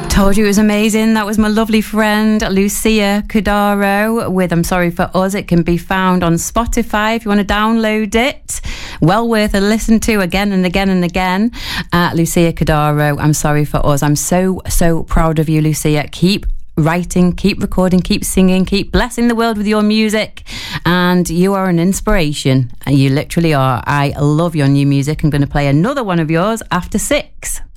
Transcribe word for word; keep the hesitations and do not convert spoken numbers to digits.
Told you it was amazing. That was my lovely friend Lucia Cordaro with I'm Sorry for Us. It can be found on Spotify if you want to download it. Well worth a listen to again and again and again. Uh, Lucia Cordaro, I'm Sorry for Us. I'm so, so proud of you, Lucia. Keep writing, keep recording, keep singing, keep blessing the world with your music, and you are an inspiration. You literally are. I love your new music. I'm going to play another one of yours after six.